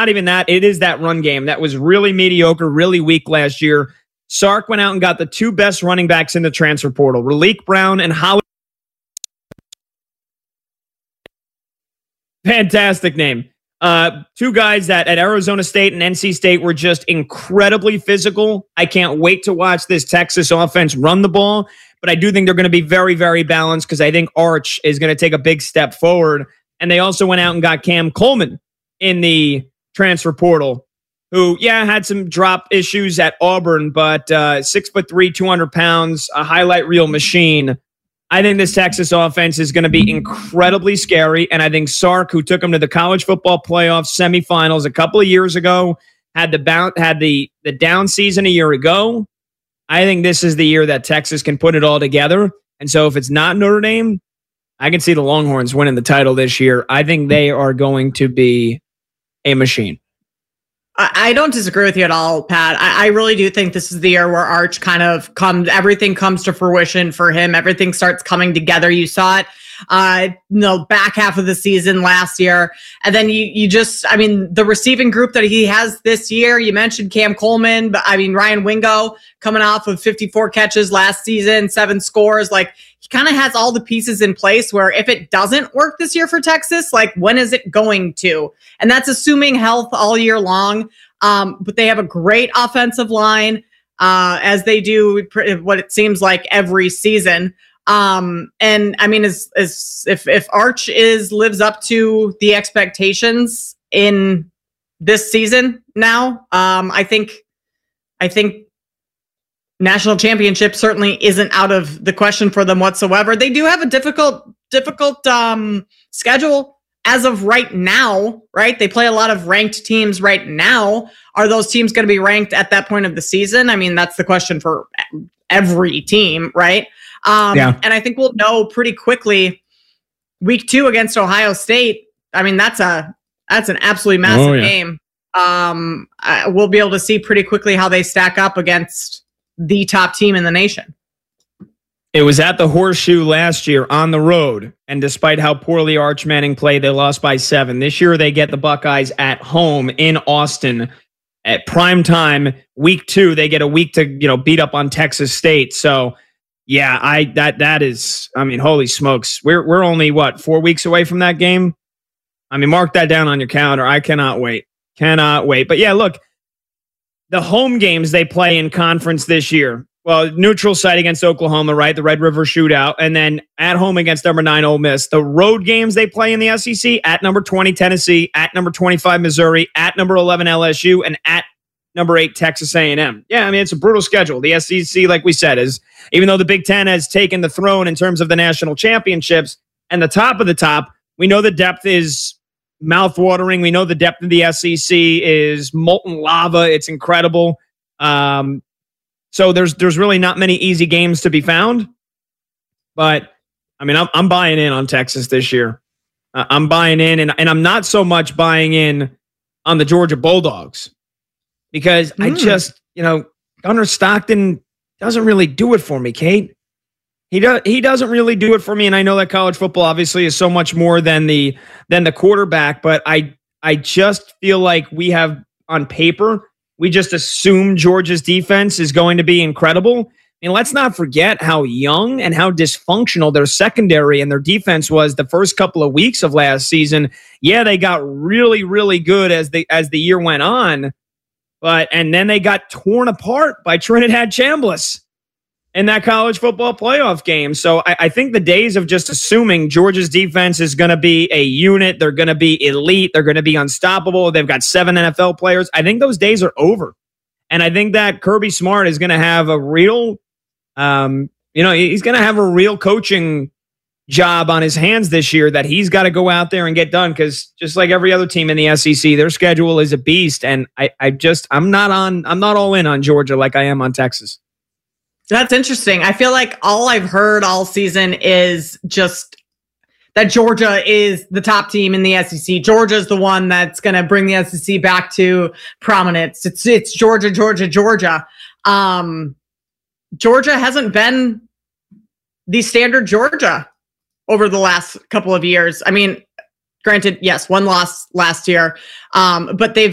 not even that. It is that run game that was really mediocre, really weak last year. Sark went out and got the two best running backs in the transfer portal, Raleek Brown and Holly. Fantastic name. Two guys that at Arizona State and NC State were just incredibly physical. I can't wait to watch this Texas offense run the ball, but I do think they're going to be very, very balanced because I think Arch is going to take a big step forward. And they also went out and got Cam Coleman in the transfer portal, who, had some drop issues at Auburn, but 6'3", 200 pounds, a highlight reel machine. I think this Texas offense is going to be incredibly scary, and I think Sark, who took them to the college football playoff semifinals a couple of years ago, had the down season a year ago. I think this is the year that Texas can put it all together. And so if it's not Notre Dame, I can see the Longhorns winning the title this year. I think they are going to be a machine. I don't disagree with you at all, Pat. I really do think this is the year where Arch kind of everything comes to fruition for him. Everything starts coming together. You saw it, back half of the season last year. And then the receiving group that he has this year, you mentioned Cam Coleman, but Ryan Wingo coming off of 54 catches last season, 7 scores. Like, he kind of has all the pieces in place where if it doesn't work this year for Texas, like, when is it going to? And that's assuming health all year long. But they have a great offensive line, as they do what it seems like every season. If Arch lives up to the expectations in this season now, I think national championship certainly isn't out of the question for them whatsoever. They do have a difficult schedule as of right now, right? They play a lot of ranked teams right now. Are those teams going to be ranked at that point of the season? That's the question for every team, right? And I think we'll know pretty quickly. Week 2 against Ohio State, that's an absolutely massive game. We'll be able to see pretty quickly how they stack up against the top team in the nation. It was at the Horseshoe last year on the road, and despite how poorly Arch Manning played, they lost by 7. This year, they get the Buckeyes at home in Austin at prime time. Week 2, they get a week to beat up on Texas State. So, that is. Holy smokes, we're only 4 weeks away from that game. Mark that down on your calendar. I cannot wait. But look, the home games they play in conference this year. Well, neutral site against Oklahoma, right? The Red River Shootout. And then at home against number 9 Ole Miss. The road games they play in the SEC, at number 20 Tennessee, at number 25 Missouri, at number 11 LSU, and at number 8 Texas A&M. It's a brutal schedule. The SEC, like we said, is, even though the Big Ten has taken the throne in terms of the national championships and the top of the top, we know the depth is mouthwatering. We know the depth of the SEC is molten lava. It's incredible. So there's really not many easy games to be found. But, I'm buying in on Texas this year. I'm buying in, and I'm not so much buying in on the Georgia Bulldogs because I just, Gunnar Stockton doesn't really do it for me, Kate. He doesn't really do it for me, and I know that college football obviously is so much more than the quarterback, but I just feel like we have on paper, we just assume Georgia's defense is going to be incredible. Let's not forget how young and how dysfunctional their secondary and their defense was the first couple of weeks of last season. Yeah, they got really, really good as the year went on, and then they got torn apart by Trinidad Chambliss in that college football playoff game. So I think the days of just assuming Georgia's defense is going to be a unit, they're going to be elite, they're going to be unstoppable, they've got 7 NFL players, I think those days are over. And I think that Kirby Smart is going to have a real, he's going to have a real coaching job on his hands this year that he's got to go out there and get done, because just like every other team in the SEC, their schedule is a beast. And I'm not all in on Georgia like I am on Texas. That's interesting. I feel like all I've heard all season is just that Georgia is the top team in the SEC. Georgia's the one that's going to bring the SEC back to prominence. It's Georgia. Georgia hasn't been the standard Georgia over the last couple of years. Granted, yes, one loss last year, but they've